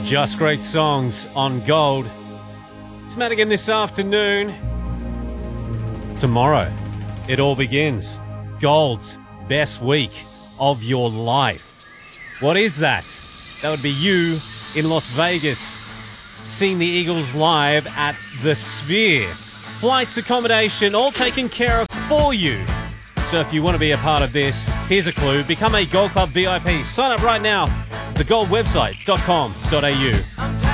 Just great songs on Gold. It's Madigan this afternoon. Tomorrow, it all begins. Gold's best week of your life. What is that? That would be you in Las Vegas, seeing the Eagles live at the Sphere. Flights, accommodation, all taken care of for you. So if you want to be a part of this, here's a clue. Become a Gold Club VIP. Sign up right now. Thegoldwebsite.com.au.